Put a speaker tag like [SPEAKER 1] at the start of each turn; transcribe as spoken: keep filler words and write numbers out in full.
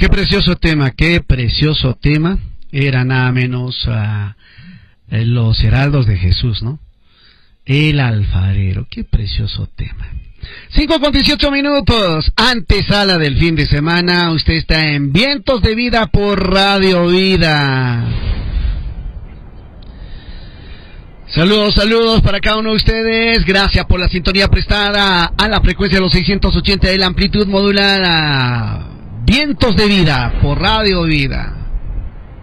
[SPEAKER 1] Qué precioso tema, qué precioso tema. Era nada menos uh, los heraldos de Jesús, ¿no? El alfarero, qué precioso tema. cinco con dieciocho minutos, antesala del fin de semana. Usted está en Vientos de Vida por Radio Vida. Saludos, saludos para cada uno de ustedes. Gracias por la sintonía prestada a la frecuencia de los seiscientos ochenta de la amplitud modulada. Vientos de Vida por Radio Vida.